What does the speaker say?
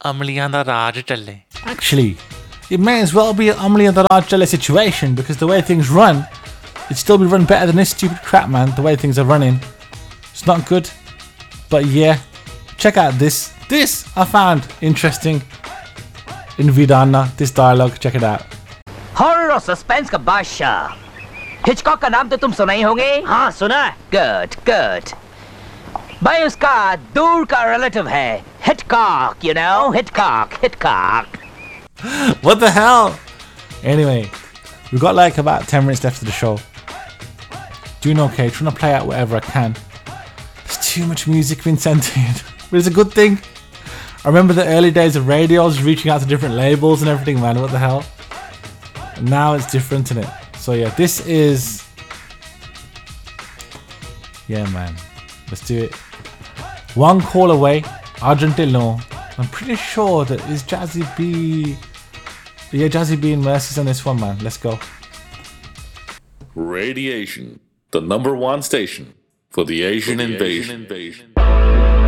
ਅਮਲੀਆਂ ਦਾ ਰਾਜ ਚੱਲੇ. Actually, it may as well be an Amli and the Raj Jale situation because the way things run, it'd still be run better than this stupid crap, man. The way things are running, it's not good. But yeah, check out this. This I found interesting in Vidana. This dialogue, check it out. Horror और suspense का बादशाह Hitchcock का नाम तो तुम सुना ही होंगे. हाँ सुना है. Good good. भाई उसका दूर का रिलेटिव है हिटकॉक. You know, Hitchcock. What the hell? Anyway, we've got like about 10 minutes left of the show. Doing okay, trying to play out whatever I can. There's too much music being sent in, but it's a good thing. I remember the early days of radio, I was reaching out to different labels and everything, man. What the hell? And now it's different, isn't it? So yeah, this is... Yeah, man. Let's do it. One call away, Argentillo. I'm pretty sure that is Jazzy B. Yeah, Jazzy B and Mercy's on this one, man. Let's go. Radiation, the #1 station for the Asian invasion.